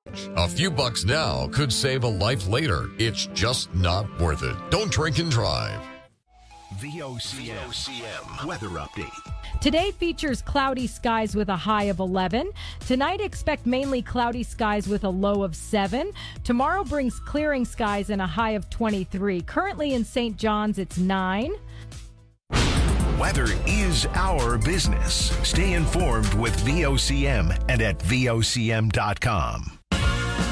A few bucks now could save a life later. It's just not worth it. Don't drink and drive. VOCM weather update. Today features cloudy skies with a high of 11. Tonight, expect mainly cloudy skies with a low of 7. Tomorrow brings clearing skies and a high of 23. Currently in St. John's, it's 9. Weather is our business. Stay informed with VOCM and at VOCM.com.